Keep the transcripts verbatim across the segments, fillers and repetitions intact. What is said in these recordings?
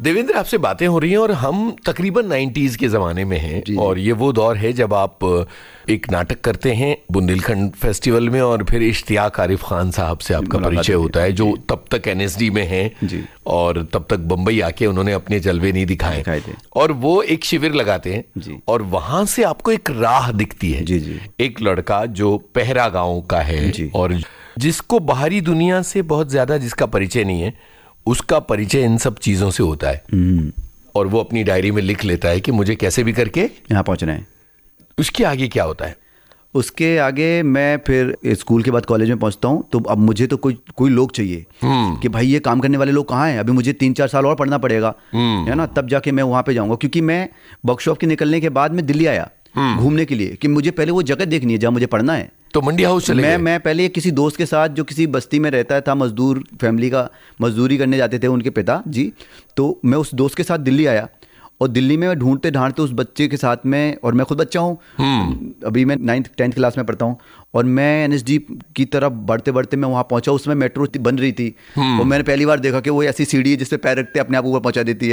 देवेंद्र, आपसे बातें हो रही हैं और हम तकरीबन नाइन्टीज के ज़माने में हैं और ये वो दौर है जब आप एक नाटक करते हैं बुंदेलखंड फेस्टिवल में और फिर इश्तियाक आरिफ खान साहब से आपका परिचय होता है जो तब तक एनएसडी में हैं और तब तक बम्बई आके उन्होंने अपने जलवे नहीं दिखाए और वो एक शिविर लगाते हैं और वहां से आपको एक राह दिखती है। जी जी। एक लड़का जो पहरा गाँव का है और जिसको बाहरी दुनिया से बहुत ज्यादा जिसका परिचय नहीं है, उसका परिचय इन सब चीजों से होता है और वो अपनी डायरी में लिख लेता है कि मुझे कैसे भी करके यहाँ पहुंचना है। उसके आगे क्या होता है? उसके आगे मैं फिर स्कूल के बाद कॉलेज में पहुंचता हूं तो अब मुझे तो कोई कोई लोग चाहिए कि भाई ये काम करने वाले लोग कहाँ हैं। अभी मुझे तीन चार साल और पढ़ना पड़ेगा, है ना, तब जाके मैं वहां पे जाऊंगा। क्योंकि मैं वर्कशॉप के निकलने के बाद मैं दिल्ली आया घूमने के लिए कि मुझे पहले वो जगह देखनी है जहाँ मुझे पढ़ना है। तो मंडी हाउस चले मैं मैं पहले किसी दोस्त के साथ जो किसी बस्ती में रहता था, मजदूर फैमिली का, मजदूरी करने जाते थे उनके पिता जी, तो मैं उस दोस्त के साथ दिल्ली आया और दिल्ली में ढूंढते ढांढते उस बच्चे के साथ में, और मैं खुद बच्चा हूँ, अभी मैं नाइन्थ टेंथ क्लास में पढ़ता हूँ, और मैं एनएसडी की तरफ बढ़ते बढ़ते मैं वहाँ पहुँचा। उसमें मेट्रो बन रही थी और मैंने पहली बार देखा कि वो ऐसी सीढ़ी है जिससे पैर रखते अपने आप ऊपर पहुँचा देती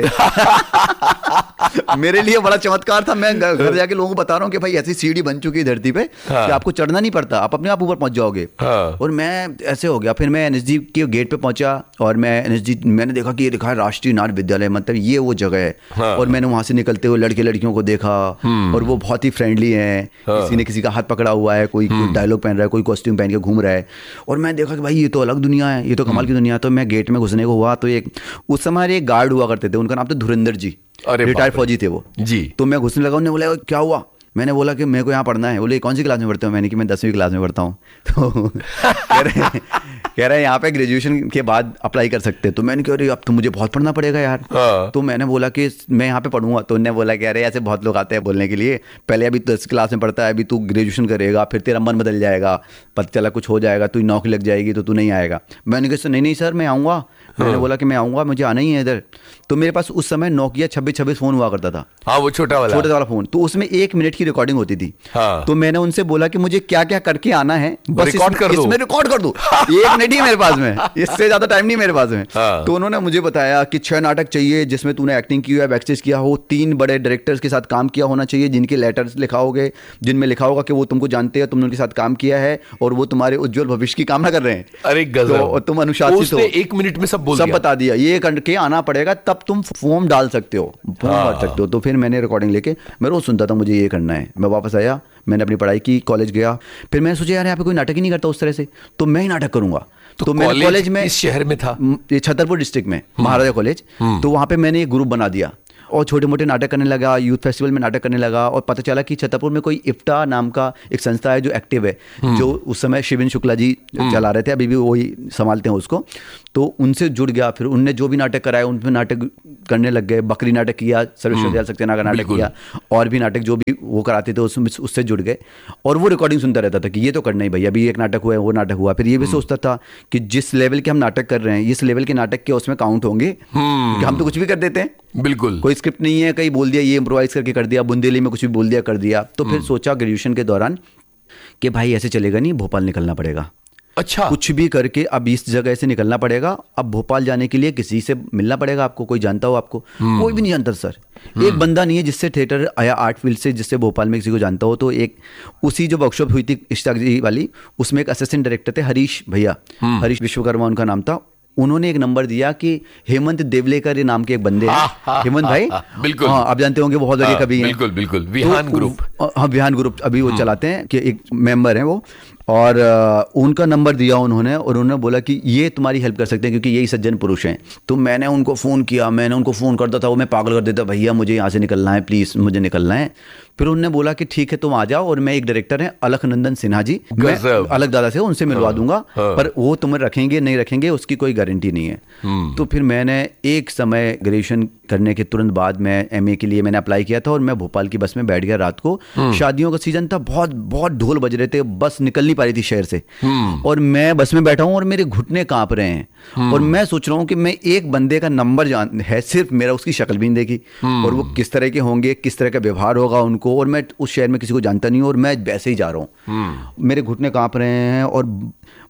है। मेरे लिए बड़ा चमत्कार था। मैं घर जाके लोगों को बता रहा हूँ कि भाई ऐसी सीढ़ी बन चुकी है धरती पे हाँ। कि आपको चढ़ना नहीं पड़ता, आप अपने आप ऊपर पहुँच जाओगे हाँ। और मैं ऐसे हो गया। फिर मैं एनएसडी के गेट पे पहुँचा और मैं एनएसडी मैंने देखा कि ये लिखा है राष्ट्रीय नाट्य विद्यालय, मतलब ये वो जगह है हाँ। और मैंने वहाँ से निकलते हुए लड़के लड़कियों को देखा और वो बहुत ही फ्रेंडली हैं। किसी ने किसी का हाथ पकड़ा हुआ है, कोई डायलॉग पहन रहा है, कोई कॉस्ट्यूम पहन के घूम रहा है और मैं देखा कि भाई ये तो अलग दुनिया है, ये तो कमाल की दुनिया है। तो मैं गेट में घुसने को हुआ तो एक उस समय एक गार्ड हुआ करते थे, उनका नाम था धुरंधर जी, रिटायर्ड फौजी थे वो जी। तो मैं घुसने लगा, उन्होंने बोला क्या हुआ? मैंने बोला कि मेरे को यहाँ पढ़ना है। बोले कौन सी क्लास में पढ़ते हो? मैंने कि मैं दसवीं क्लास में पढ़ता हूँ। तो कह रहे कह रहे हैं यहाँ पे ग्रेजुएशन के बाद अप्लाई कर सकते हैं। तो मैंने कह रही अब तो मुझे बहुत पढ़ना पड़ेगा यार हाँ। तो मैंने बोला कि मैं यहाँ पे पढ़ूंगा। तो उन्होंने बोला कह रहे ऐसे बहुत लोग आते हैं बोलने के लिए, पहले अभी दस क्लास में पढ़ता है, अभी तू ग्रेजुएशन करेगा, फिर तेरा मन बदल जाएगा, पता चला कुछ हो जाएगा, तू नौकरी लग जाएगी तो तू नहीं आएगा। मैंने कहा नहीं नहीं सर मैं आऊँगा। मैंने बोला कि मैं आऊँगा, मुझे आना ही है इधर। तो मेरे पास उस समय नोकिया छब्बीस छब्बीस फोन हुआ करता था हाँ, वो छोटा वाला छोटा वाला फोन। तो उसमें एक मिनट की रिकॉर्डिंग होती थी हाँ। तो मैंने उनसे बोला कि मुझे क्या क्या करके आना है, बस रिकॉर्ड कर दो, इसमें रिकॉर्ड कर दो। एक मिनट ही मेरे पास में, इससे ज्यादा टाइम नहीं मेरे पास में हाँ। तो उन्होंने मुझे बताया कि छह नाटक चाहिए जिसमें तूने एक्टिंग की है, बैक स्टेज किया हो, तीन बड़े डायरेक्टर्स के साथ काम किया होना चाहिए जिनके लेटर्स लिखा होगे, जिनमें लिखा होगा कि वो तुमको जानते हैं, तुमने उनके साथ काम किया है और वो तुम्हारे उज्जवल भविष्य की कामना कर रहे हैं। अरे गजब। और तुम अनुशासित हो। एक मिनट में सब बोल सब बता दिया, ये करके आना पड़ेगा तब तुम फॉर्म डाल सकते हो, फॉर्म भर सकते हो। तो फिर मैंने रिकॉर्डिंग लेके मैं रोज सुनता था मुझे ये करना है। मैं वापस आया, मैंने अपनी पढ़ाई की, कॉलेज गया। फिर मैंने सोचा यार यहाँ पे कोई नाटक ही नहीं करता उस तरह से, तो मैं ही नाटक करूंगा। तो, तो मैंने कॉलेज में इस शहर में था, ये छतरपुर डिस्ट्रिक्ट में महाराजा कॉलेज, तो वहाँ पे मैंने एक ग्रुप बना दिया और छोटे मोटे नाटक करने लगा, यूथ फेस्टिवल में नाटक करने लगा। और पता चला कि छतरपुर में कोई इफ्टा नाम का एक संस्था है जो एक्टिव है, जो उस समय शिवेंद्र शुक्ला जी चला रहे थे, अभी भी वही संभालते हैं उसको। तो उनसे जुड़ गया, फिर उनने जो भी नाटक कराए उनमें नाटक करने लग गए। बकरी नाटक किया, सर्वश्री सक्सेना का नाटक किया, और भी नाटक जो भी वो कराते थे उसमें उससे जुड़ गए। और वो रिकॉर्डिंग सुनता रहता था कि ये तो करना ही भैया, अभी एक नाटक हुआ है, वो नाटक हुआ। फिर ये भी सोचता था कि जिस लेवल के हम नाटक कर रहे हैं, इस लेवल के नाटक के उसमें काउंट होंगे, कि हम तो कुछ भी कर देते हैं, बिल्कुल कोई स्क्रिप्ट नहीं है, कहीं बोल दिया, ये इम्प्रोवाइज करके कर दिया, बुंदेली में कुछ भी बोल दिया कर दिया। तो फिर सोचा ग्रेजुएशन के दौरान कि भाई ऐसे चलेगा नहीं, भोपाल निकलना पड़ेगा। अच्छा, कुछ भी करके अब इस जगह से निकलना पड़ेगा। अब भोपाल जाने के लिए किसी से मिलना पड़ेगा आपको, कोई जानता हो आपको? कोई भी नहीं जानता सर, एक बंदा नहीं है जिससे थिएटर या आर्ट फील्ड से जिससे भोपाल में किसी को जानता हो। तो एक उसी जो वर्कशॉप हुई थी इश्तियाक जी वाली, उसमें एक असिस्टेंट डायरेक्टर थे हरीश भैया, हरीश विश्वकर्मा उनका नाम था। उन्होंने एक नंबर दिया कि हेमंत देवलेकर ये नाम के एक बंदे हैं, हेमंत भाई बिल्कुल हाँ, आप जानते होंगे बहुत बड़े कवि हैं, बिल्कुल बिल्कुल विहान तो, ग्रुप हाँ विहान ग्रुप अभी वो चलाते हैं, कि एक मेंबर हैं वो। और uh, उनका नंबर दिया उन्होंने, और उन्होंने बोला कि ये तुम्हारी हेल्प कर सकते हैं क्योंकि यही सज्जन पुरुष हैं। तो मैंने उनको फ़ोन किया, मैंने उनको फ़ोन करता था, वो मैं पागल कर देता, भैया मुझे यहाँ से निकलना है, प्लीज़ मुझे निकलना है। फिर उन्होंने बोला कि ठीक है तुम आ जाओ, और मैं एक डायरेक्टर हैं अलखनंदन सिन्हा जी, मैं अलग दादा से उनसे मिलवा हाँ, दूंगा हाँ, पर वो तुम्हें रखेंगे नहीं रखेंगे उसकी कोई गारंटी नहीं है। तो फिर मैंने एक समय ग्रेजुएशन करने के तुरंत बाद मैं एमए के लिए मैंने अप्लाई किया था, और मैं भोपाल की बस में बैठ गया रात को। शादियों का सीजन था, बहुत बहुत ढोल बज रहे थे, बस निकल नहीं पा रही थी शहर से, और मैं बस में बैठा हूँ और मेरे घुटने कांप रहे हैं। और मैं सोच रहा हूँ कि मैं एक बंदे का नंबर जान है, सिर्फ मेरा, उसकी शक्ल भी नहीं देखी, और वो किस तरह के होंगे, किस तरह का व्यवहार होगा उनको, और मैं उस शहर में किसी को जानता नहीं हूँ, और मैं वैसे ही जा रहा हूँ। मेरे घुटने कांप रहे हैं और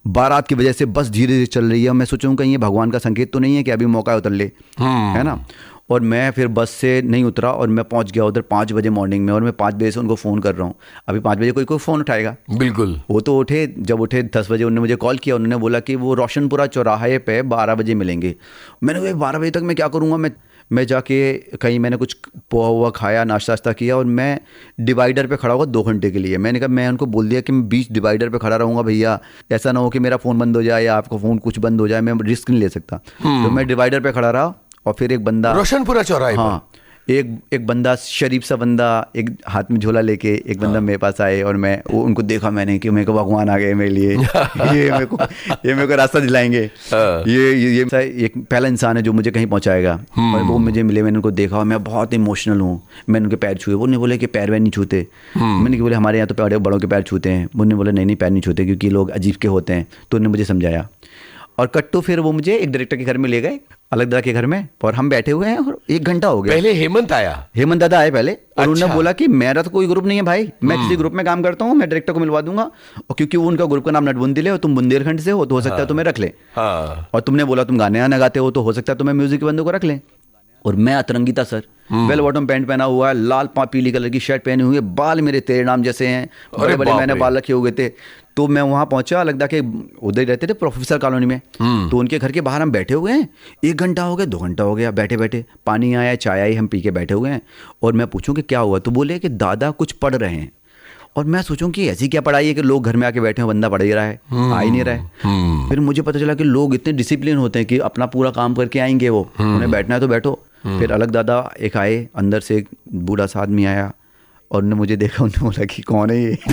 बारात की वजह से बस धीरे धीरे चल रही है। मैं सोचूं कहीं ये भगवान का संकेत तो नहीं है कि अभी मौका उतर ले, है ना। और मैं फिर बस से नहीं उतरा और मैं पहुंच गया उधर पाँच बजे मॉर्निंग में, और मैं पाँच बजे से उनको फ़ोन कर रहा हूँ। अभी पाँच बजे कोई कोई फ़ोन उठाएगा? बिल्कुल। वो तो उठे, जब उठे दस बजे उन्होंने मुझे कॉल किया, उन्होंने बोला कि वो रोशनपुरा चौराहे पे बारह बजे मिलेंगे। मैंने कहा बारह बजे तक मैं क्या करूँगा, मैं मैं जाके कहीं मैंने कुछ पोहा हुआ खाया, नाश्ता वाश्ता किया, और मैं डिवाइडर पे खड़ा हुआ दो घंटे के लिए। मैंने कहा, मैं उनको बोल दिया कि मैं बीच डिवाइडर पे खड़ा रहूँगा भैया, ऐसा ना हो कि मेरा फ़ोन बंद हो जाए या आपका फ़ोन कुछ बंद हो जाए, मैं रिस्क नहीं ले सकता। तो मैं डिवाइडर पे खड़ा रहा, और फिर एक बंदा रोशनपुरा चौराहे, हाँ, एक एक बंदा शरीफ सा बंदा, एक हाथ में झोला लेके एक बंदा मेरे पास आए, और मैं वो उनको देखा मैंने कि मेरे को भगवान आ गए मेरे लिए। ये मेरे को ये मेरे को रास्ता दिलाएंगे। ये ये ये एक पहला इंसान है जो मुझे कहीं पहुंचाएगा। और वो मुझे मिले, मैंने उनको देखा और मैं बहुत इमोशनल हूँ। मैंने उनके पैर छुए, वो नहीं बोले कि पैर वैर नहीं छूते। मैंने बोले हमारे यहाँ तो बड़े बड़ों के पैर छूते हैं। उन्होंने बोले नहीं नहीं पैर नहीं छूते क्योंकि लोग अजीब के होते हैं। तो उन्होंने मुझे समझाया, और कट्टू फिर वो मुझे एक डायरेक्टर के घर में ले गए, अलग दादा के घर में, और हम बैठे हुए हैं और एक घंटा हो गया। पहले हेमंत आया, हेमंत दादा आए पहले, और अच्छा। उन्होंने बोला कि मेरा तो कोई ग्रुप नहीं है भाई, मैं किसी ग्रुप में काम करता हूँ, मैं डायरेक्टर को मिलवा दूंगा, और क्योंकि वो उनका ग्रुप का नाम नटबुंदिल है और तुम बुंदेलखंड से हो तो हो सकता है तुम्हें रख ले, हाँ। और तुमने बोला तुम गाने आना गाते हो तो हो सकता है तुम्हें म्यूजिक के बंदों को रख ले। और मैं अतरंगी था सर, वेल बॉटम पैंट पहना हुआ है, लाल पीली कलर की शर्ट पहनी हुई है, बाल मेरे तेरे नाम जैसे हैं, बड़े बड़े मैंने बाल रखे हुए थे। तो मैं वहाँ पहुंचा, लगता कि उधर ही रहते थे प्रोफेसर कॉलोनी में, तो उनके घर के बाहर हम बैठे हुए हैं। एक घंटा हो गया, दो घंटा हो गया बैठे बैठे, पानी आया, चाय आई, हम पी के बैठे हुए हैं। और मैं पूछूं कि क्या हुआ, तो बोले कि दादा कुछ पढ़ रहे हैं। और मैं सोचूं कि ऐसी क्या पढ़ाई है कि लोग घर में आके बैठे हैं, बंदा पढ़ ही रहा है, आ ही नहीं रहा है। फिर मुझे पता चला कि लोग इतने डिसिप्लिन होते हैं कि अपना पूरा काम करके आएंगे, वो उन्हें बैठना है तो बैठो। फिर अलग दादा एक आए, अंदर से एक बूढ़ा सा आदमी आया, और उन्होंने मुझे देखा, उन्होंने बोला कि कौन है ये?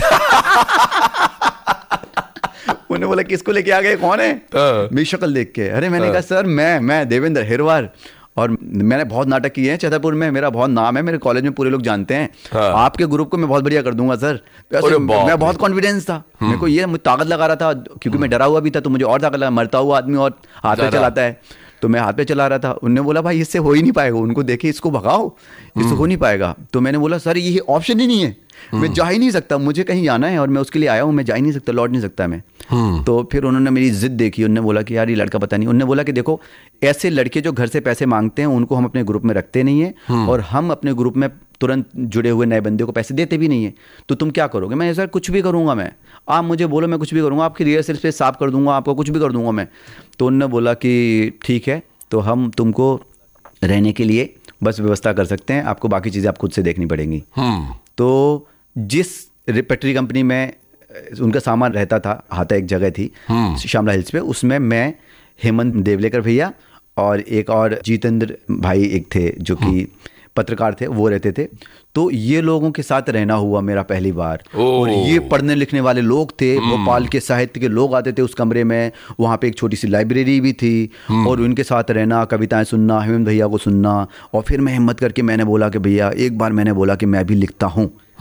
उन्होंने बोला किसको लेके आ गए, कौन है? मेरी शक्ल देख के। अरे मैंने कहा सर मैं मैं देवेंद्र हिरवार, और मैंने बहुत नाटक किए हैं छतरपुर में, मेरा बहुत नाम है, मेरे कॉलेज में पूरे लोग जानते हैं। हाँ। आपके ग्रुप को मैं बहुत बढ़िया कर दूंगा सर। मैं बहुत कॉन्फिडेंस था, मेरे को ये मुझे ताकत लगा रहा था, क्योंकि मैं डरा हुआ भी था, तो मुझे और ताकत लगा। मरता हुआ आदमी और हाथ पे चलाता है, तो मैं हाथ पे चला रहा था। उन्होंने बोला भाई इससे हो ही नहीं पाएगा, उनको देखे इसको भगाओ, इससे हो नहीं पाएगा। तो मैंने बोला सर ये ऑप्शन ही नहीं है, मैं जा ही नहीं सकता, मुझे कहीं जाना है और मैं उसके लिए आया हूँ, मैं जा ही नहीं सकता, लौट नहीं सकता मैं। तो फिर उन्होंने मेरी जिद देखी, उन्होंने बोला कि यार ये लड़का पता नहीं। उन्होंने बोला कि देखो ऐसे लड़के जो घर से पैसे मांगते हैं उनको हम अपने ग्रुप में रखते नहीं है, और हम अपने ग्रुप में तुरंत जुड़े हुए नए बंदे को पैसे देते भी नहीं है, तो तुम क्या करोगे? मैं सर कुछ भी करूँगा, मैं आप मुझे बोलो मैं कुछ भी करूँगा, आपकी रिहर्सल पे साफ कर दूंगा, आपको कुछ भी कर दूंगा मैं। तो उन्होंने बोला कि ठीक है, तो हम तुमको रहने के लिए बस व्यवस्था कर सकते हैं, आपको बाकी चीज़ें आप खुद से देखनी पड़ेंगी। तो जिस रिपेटरी कंपनी में उनका सामान रहता था, हाथा एक जगह थी श्यामला हिल्स पे, उसमें मैं, हेमंत देवलेकर भैया और एक और जितेंद्र भाई एक थे जो कि पत्रकार थे, वो रहते थे। तो ये लोगों के साथ रहना हुआ मेरा पहली बार। और ये पढ़ने लिखने वाले लोग थे, भोपाल के साहित्य के लोग आते थे उस कमरे में, वहाँ पे एक छोटी सी लाइब्रेरी भी थी, और उनके साथ रहना, कविताएं सुनना, हेमंत भैया को सुनना। और फिर मैं हिम्मत करके मैंने बोला कि भैया, एक बार मैंने बोला कि मैं भी लिखता हूँ।